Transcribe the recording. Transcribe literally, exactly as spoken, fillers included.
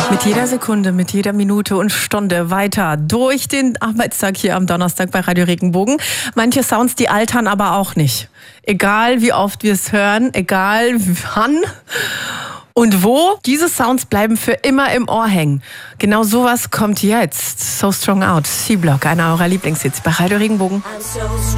Mit jeder Sekunde, mit jeder Minute und Stunde weiter durch den Arbeitstag hier am Donnerstag bei Radio Regenbogen. Manche Sounds, die altern aber auch nicht. Egal wie oft wir es hören, egal wann und wo, diese Sounds bleiben für immer im Ohr hängen. Genau sowas kommt jetzt. So Strong Out, C-Block, einer eurer Lieblingshits bei Radio Regenbogen.